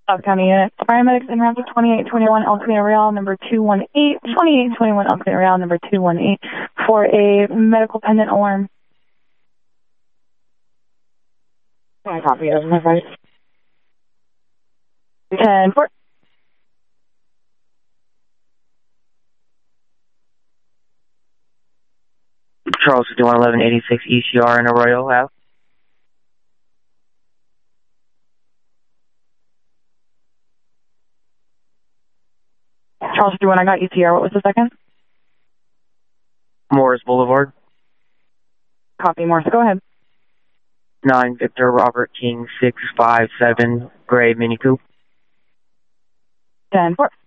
County unit. Paramedics in route to 2821 El Camino Real, number 218, 2821 El Camino Real, number 218, for a medical pendant alarm. I copy of my advice. 10-4. Charles 5111 86 ECR in Arroyo Ave. Charles 51, I got ECR. What was the second? Morris Boulevard. Copy, Morris. Go ahead. 9 Victor Robert King 657 Gray Mini Coupe. 10-4.